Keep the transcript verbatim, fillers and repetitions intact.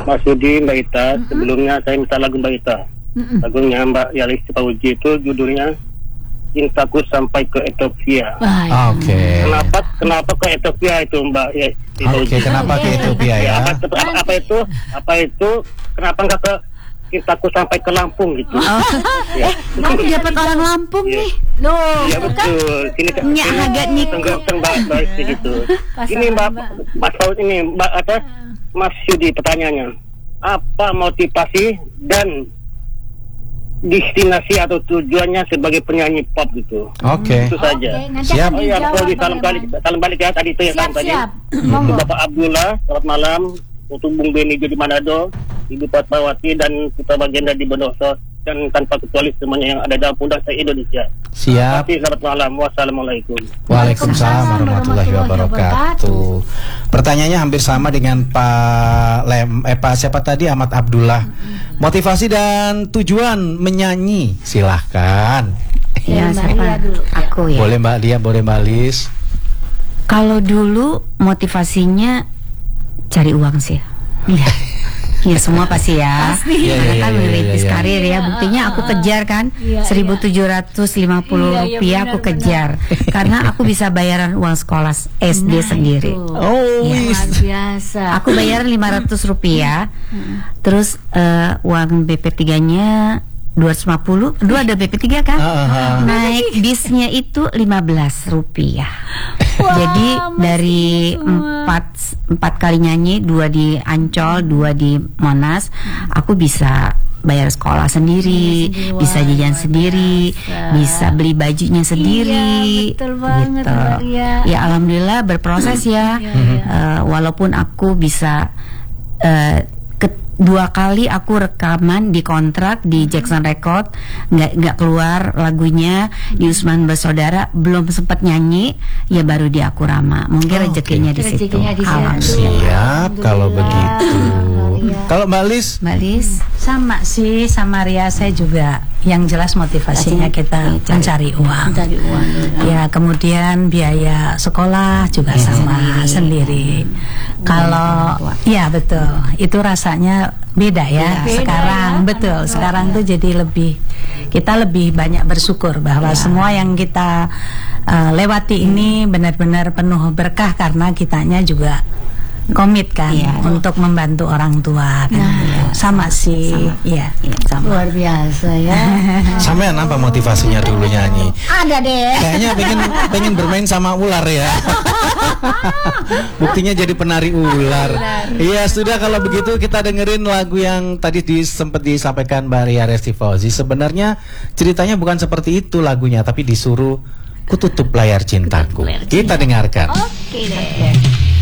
Mas Yudi, Mbak Ita. Mm-hmm. Sebelumnya saya minta lagu Mbak Ita. Mm-hmm. Lagunya Mbak Yalis Pauji itu judulnya Cintaku Sampai ke Ethiopia. Oke. Okay. Kenapa kenapa ke Ethiopia itu Mbak? Ya, Oke, okay, kenapa ke Ethiopia ya? Apa, apa, apa itu? Apa itu? Kenapa enggak ke Cintaku Sampai ke Lampung gitu? Oh. Ya. Kamu dapat orang Lampung ya. nih. Loh, iya betul. Sini Nyak agak niku. Mbak baik gitu. Ini Mbak Mas Saud ini Mbak apa? Mas Yudi pertanyaannya. Apa motivasi dan destinasi atau tujuannya sebagai penyanyi pop gitu? Oke. Okay. Itu saja. Okay, siap. Oh ya, kalau di salam balik, salam balik ya tadi itu ya siap, tadi. Siap. Untuk Bapak Abdullah, selamat malam. Untuk Bung Beni di Manado, Ibu Fatmawati dan kita bagian dari Bondoso dan tanpa kecuali semuanya yang ada dalam pundak saya Indonesia. Siap. Terima kasih, selamat malam. Wassalamualaikum. Waalaikumsalam warahmatullahi wabarakatuh. Pertanyaannya hampir sama dengan Pak Lem, eh Pak siapa tadi Ahmad Abdullah. Motivasi dan tujuan menyanyi, silahkan. Ya, siapa? Aku ya. Boleh Mbak Lia, boleh Mbak Lis. Kalau dulu motivasinya cari uang sih. Iya. Ya semua pasti ya. Pasti. Ya, Karena ya, kan ya, merintis ya, ya. karir ya. Buktinya aku kejar kan seribu tujuh ratus lima puluh rupiah aku kejar. Karena aku bisa bayaran uang sekolah S D nah, sendiri. Itu. Oh, ya. Luar biasa. Aku bayaran lima ratus rupiah. Terus uh, uang B P tiga-nya dua ratus lima puluh. Dua ada B P tiga kan? Uh-huh. Naik bisnya itu lima belas rupiah. Wow, jadi dari empat empat kali nyanyi, dua di Ancol, dua di Monas, aku bisa bayar sekolah sendiri, ya, bisa jajan sendiri, biasa. Bisa beli bajunya sendiri. Iya, betul banget, gitu. Ya. Ya alhamdulillah berproses ya. Ya, ya. Uh, walaupun aku bisa uh, dua kali aku rekaman di kontrak di Jackson Record, nggak nggak keluar lagunya di Usman Bersaudara, belum sempat nyanyi, ya baru di Akurama. Mungkin oh, rezekinya okay. di situ. Siap kalau begitu. Kalau Mbak Lis, Mbak Lis sama sih sama Ria, saya juga yang jelas motivasinya kita cari, mencari uang. Mencari uang. Ya, kemudian biaya sekolah juga hmm. sama sendiri. sendiri. Kalau ya betul, itu rasanya beda ya. Beda, sekarang ya? Betul, betul. Sekarang tuh jadi lebih kita lebih banyak bersyukur bahwa ya. Semua yang kita uh, lewati hmm. ini benar-benar penuh berkah karena kitanya juga komit kan ya, untuk membantu orang tua kan. Nah, ya. Sama sih sama. Ya, sama. Luar biasa ya. Sampean apa motivasinya dulu nyanyi? Ada deh. Kayaknya pengen pengen bermain sama ular ya. Buktinya jadi penari ular. Iya sudah, kalau begitu kita dengerin lagu yang tadi di, sempat disampaikan Mbak Ria Resti Fauzi. Sebenarnya ceritanya bukan seperti itu lagunya, tapi disuruh Kututup Layar Cintaku. Kita dengarkan. Oke deh.